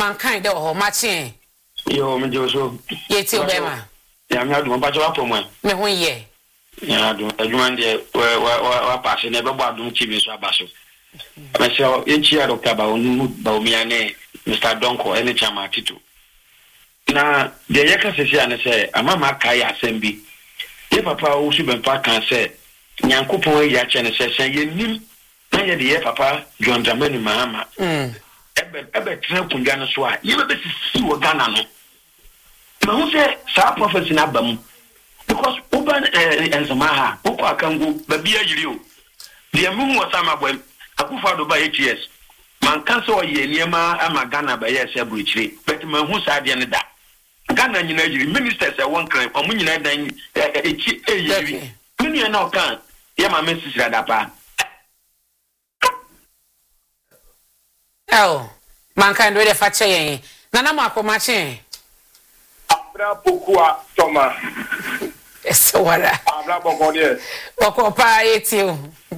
mankind de ho machine yo me jo so ye ti obema ya me adum ba jo apomo me ho ye ya adum adum de wa pass ne be bo adum chi mi so abaso me se o enchi ya Dr. Baumia ne Mr. Donko ene chama tito na de yeka sesi ane se amama kai asembi ye papa o su ben pa kan se nyankopon ya che ne se ye nim na ye de ye papa John Dramani Mahama ebe tren kunga no so a ye be sisi wo Ghana no ma hu se sa prophecy na bam because oban enzamaha oko akango ba bia yiri o de mu hu osama boy akufa do ba ATS man kan so ye niema ama Ghana ba ye se bruchire but man hu sa de ne da Ghana nyina yiri ministers e won kan omu nyina dan echi yiri mini na okan ye ma mesisira da pa oh man kan do de fa che yen nana makoma che abra pokua toma eso wala abra bokode boko pa etio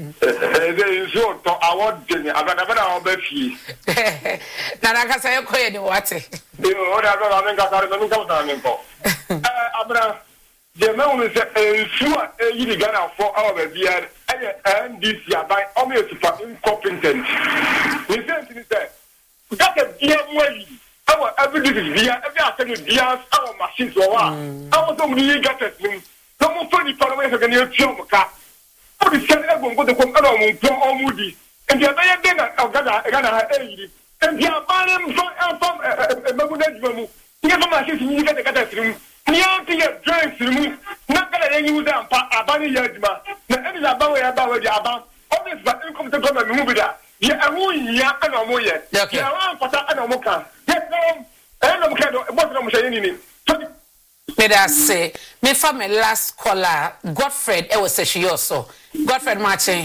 so to award den abana obafi nana ka say ko ye ni wate o da ba men ka kare men ka ta men ko abra de me won se sua yiri Ghana for our bia NDC abai o me super incompetent we say that a dear way our every via every attack via our machines or our don't need get it no more funny for away again your chumka o di send e go de ko ala mo o mudi and the other day Ghana and the abandon from magudajimu you have machines you get it niya ti ye drinks mu na kala yen use am pa abani yadima na eni la bawo ya bawo di aban always ba income to government mu bi da ye awu nya ana mo ye ye wan fata ana mo kan ye no mo kan do bo no mo shey ni me da say me for my last caller Godfred e was say also Godfred Martin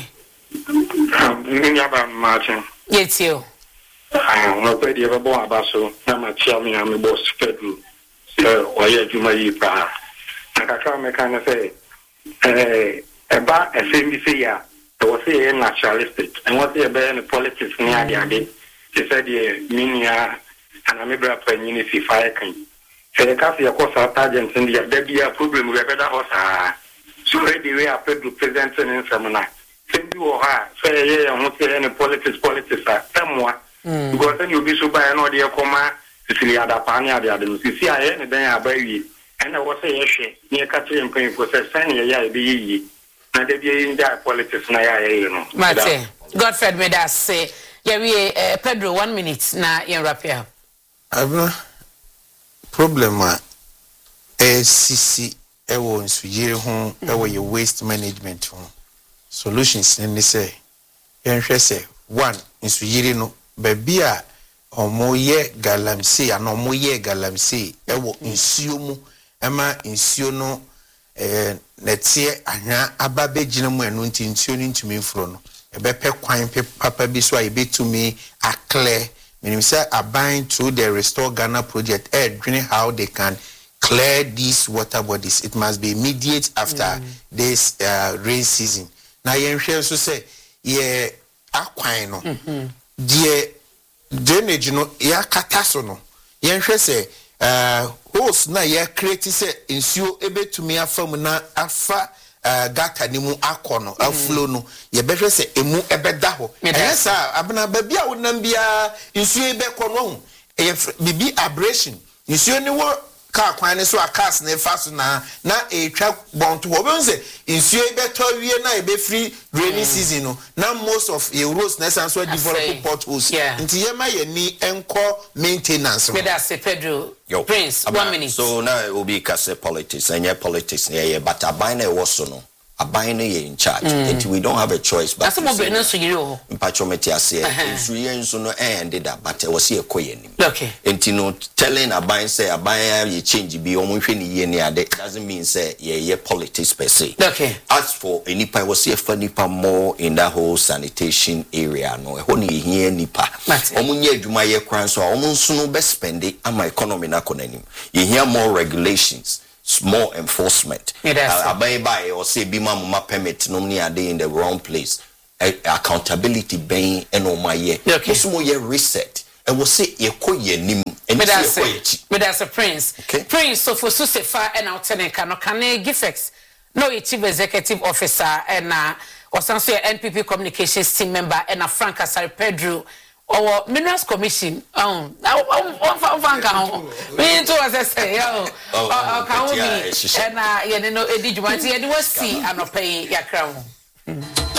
nya ba Martin yes you no pe di ba bo abaso na ma chia me am boss Pedro oye juma yi pa akaka me kan say eba FMC ya to say nationalistic and what they be in politics ni ade they said the minia and me bra panyin fi fire kan say ka fi ko sa target ndi da bia problem we be da hosa so ready we are presenting in seminar sendi wo ha say ye ho say any politics amwa because then you be so by no dey come sisi ada pani ada no sisi aye ne dan abawi ena wo say yehwe ne ka tire mpan process san ye ya be yi na de bi in da politics na ya ye no Mate Godfred me da say yeah we Pedro 1 minute na in rapia abna problem sisi e wo nsuyire ho e wo ye waste management ho solutions ne say yenhwe say one nsuyire no ba bia omoye galamsey ana omoye galamsey ewo nsuo mu ema nsuo no netie anya ababe gina mu enu nti nsuo ni ntumi mfuro no ebepe kwan papa bi so ayebetumi clear meaning say abind through the Restore Ghana project dreaming how they can clear these water bodies. It must be immediate after this rain season. Now yenhwe so say ye akwan no die drainage no ya kataso no yenhwe say host na ya create say nsuo ebetumi afam na afa gata ni mu akono aflow no ye behwe say emu ebeda ho yes abna ba bia wonam bia nsuo ebekọ no ho bibi abrasion nsuo ni wo ka kwan ni so akas na faso na etwa bonto wo be say nsuo ebeto wie na ebefri rainy season no na most of roads na san so develop potholes nti ye ma ye ni enko maintenance me da say Pedro Prince 1 minute so na obi ka say politics and politics yeah but aban na wo so no aban na ye in charge and we don't have a choice but that's mo be no so yiri ho mpachometi ase nsuye nso no ended that but we see ekoye nim okay and no telling aban say aban ye change bi omonhwe ni ye ni ade doesn't mean say ye politics per se okay as for enipa we see a nipa more in that whole sanitation area no ho ni hia nipa omunye adwuma ye kran so omunso no be spend ama economy na konanim ye hia more regulations more enforcement abai or say be mama permit no ni ade in the wrong place accountability being and on my year so mo ye reset and we say ye ko ye nim Medase Prince. Prince so for Susefa and Outeneka no Kane Gifex. No chief executive officer and also NPP communications team member and a Frank Asari Pedro or Minerals Commission. Me too as I say, and you know, Eddie Jumanti, and was see and not pay your crown.